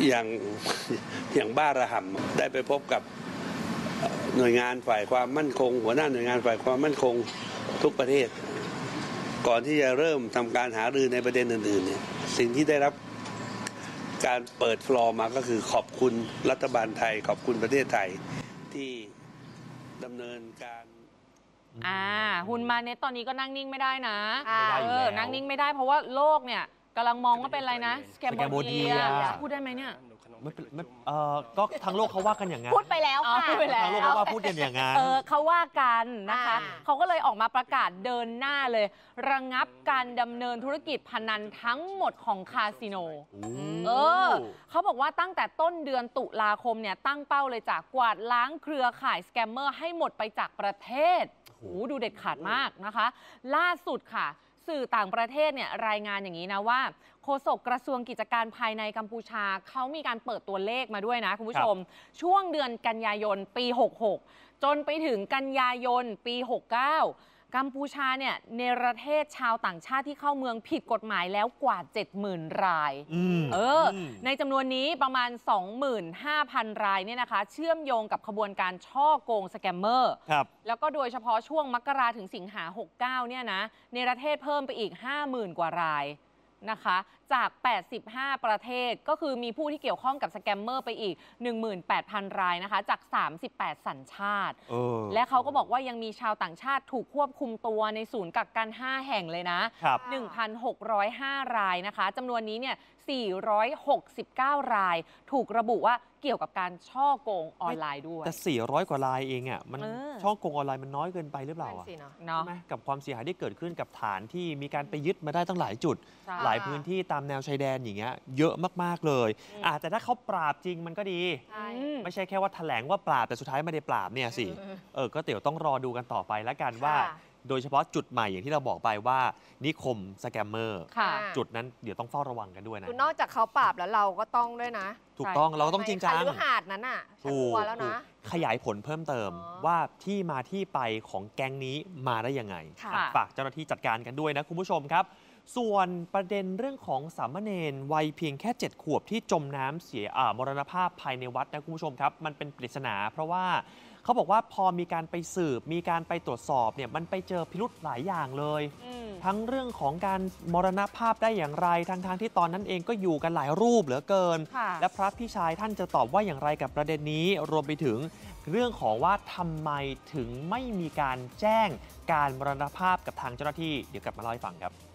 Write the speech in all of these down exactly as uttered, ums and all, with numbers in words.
อย่างอย่างบ้าระห่ำได้ไปพบกับหน่วยงานฝ่ายความมั่นคงหัวหน้าหน่วยงานฝ่ายความมั่นคงทุกประเทศก่อนที่จะเริ่มทำการหารือในประเด็นอื่นๆเนี่ยสิ่งที่ได้รับการเปิดฟลอร์มาก็คือขอบคุณรัฐบาลไทยขอบคุณประเทศไทยที่ดำเนินการอ่าฮุนมาเน็ตตอนนี้ก็นั่งนิ่งไม่ได้นะเออนั่งนิ่งไม่ได้เพราะว่าโลกเนี่ยกำลังมองว่าเป็นอะไรนะสแกมโบเดียพูดได้ไหมเนี่ยไม่ไม่เออก็ทั้งโลกเขาว่ากันอย่างนั้นพูดไปแล้วค่ะทั้งโลกเขาว่าพูดกันอย่างนั้นเออเขาว่ากันนะคะเขาก็เลยออกมาประกาศเดินหน้าเลยระงับการดำเนินธุรกิจพนันทั้งหมดของคาสิโนเออเขาบอกว่าตั้งแต่ต้นเดือนตุลาคมเนี่ยตั้งเป้าเลยจากกวาดล้างเครือข่ายสแกมเมอร์ให้หมดไปจากประเทศโอ้ดูเด็ดขาดมากนะคะล่าสุดค่ะสื่อต่างประเทศเนี่ยรายงานอย่างนี้นะว่าโฆษกกระทรวงกิจการภายในกัมพูชาเขามีการเปิดตัวเลขมาด้วยนะคุณผู้ชมช่วงเดือนกันยายนปีหกหกจนไปถึงกันยายนปีหกเก้ากัมพูชาเนี่ยเนรเทศชาวต่างชาติที่เข้าเมืองผิดกฎหมายแล้วกว่า เจ็ดหมื่น รายเออในจำนวนนี้ประมาณ สองหมื่นห้าพัน รายเนี่ยนะคะเชื่อมโยงกับขบวนการช่อโกงสแกมเมอร์แล้วก็โดยเฉพาะช่วงมกราถึงสิงหาหกเก้าเนี่ยนะเนรเทศเพิ่มไปอีก ห้าหมื่น กว่ารายนะคะจากแปดสิบห้าประเทศก็คือมีผู้ที่เกี่ยวข้องกับสแกมเมอร์ไปอีก หนึ่งหมื่นแปดพัน รายนะคะจากสามสิบแปดสัญชาติและเขาก็บอกว่ายังมีชาวต่างชาติถูกควบคุมตัวในศูนย์กักกันห้าแห่งเลยนะ หนึ่งพันหกร้อยห้า รายนะคะจำนวนนี้เนี่ยสี่ร้อยหกสิบเก้ารายถูกระบุว่าเกี่ยวกับการช่อโกงออนไลน์ด้วยแต่สี่ร้อยกว่ารายเองอ่ะมันช่อโกงออนไลน์มันน้อยเกินไปหรือเปล่าอ่ะเนาะกับความเสียหายที่เกิดขึ้นกับฐานที่มีการไปยึดมาได้ตั้งหลายจุดหลายพื้นที่ตามแนวชายแดนอย่างเงี้ยเยอะมากๆเลยอาจจะถ้าเขาปราบจริงมันก็ดีไม่ใช่แค่ว่าแถลงว่าปราบแต่สุดท้ายไม่ได้ปราบเนี่ยสิเออก็เดี๋ยวต้องรอดูกันต่อไปแล้วกันว่าโดยเฉพาะจุดใหม่อย่างที่เราบอกไปว่านิคมสแกมเมอร์จุดนั้นเดี๋ยวต้องเฝ้าระวังกันด้วยนะนอกจากเขาปราบแล้วเราก็ต้องด้วยนะถูกต้องเราต้องจริงจังคฤหาสน์นั้นอ่ะชัวร์แล้วนะขยายผลเพิ่มเติมว่าที่มาที่ไปของแก๊งนี้มาได้ยังไงฝากเจ้าหน้าที่จัดการกันด้วยนะคุณผู้ชมครับส่วนประเด็นเรื่องของสามเณรวัยเพียงแค่เจ็ดขวบที่จมน้ำเสียมรณภาพภายในวัดนะคุณผู้ชมครับมันเป็นปริศนาเพราะว่าเขาบอกว่าพอมีการไปสืบมีการไปตรวจสอบเนี่ยมันไปเจอพิรุธหลายอย่างเลยทั้งเรื่องของการมรณภาพได้อย่างไรทั้งทางที่ตอนนั้นเองก็อยู่กันหลายรูปเหลือเกินและพระพี่ชายท่านจะตอบว่าอย่างไรกับประเด็นนี้รวมไปถึงเรื่องของว่าทำไมถึงไม่มีการแจ้งการมรณภาพกับทางเจ้าหน้าที่เดี๋ยวกลับมาเล่าให้ฟังครับ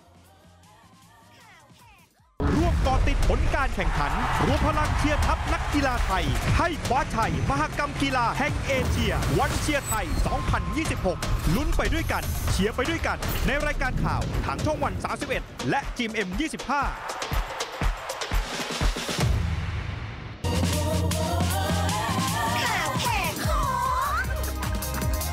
ร่วมก่อติดผลการแข่งขันรวมพลังเชียร์ทัพนักกีฬาไทยให้คว้าชัยมหกรรมกีฬาแห่งเอเชียวันเชียร์ไทย สองพันยี่สิบหก ลุ้นไปด้วยกันเชียร์ไปด้วยกันในรายการข่าวทางช่องวันสามสิบเอ็ดและจี เอ็ม ยี่สิบห้า